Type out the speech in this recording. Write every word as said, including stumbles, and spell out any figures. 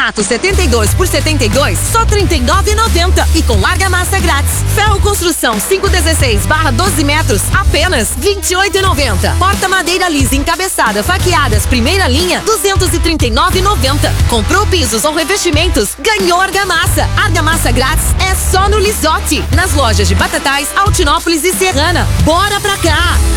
Formato setenta e dois por setenta e dois, só trinta e nove reais e noventa centavos. E com argamassa grátis. Ferro construção quinhentos e dezesseis barra doze metros, apenas vinte e oito reais e noventa centavos. Porta madeira lisa encabeçada, faqueadas, primeira linha, duzentos e trinta e nove reais e noventa centavos. Comprou pisos ou revestimentos, ganhou argamassa. Argamassa grátis é só no Lisotti. Nas lojas de Batatais, Altinópolis e Serrana. Bora pra cá!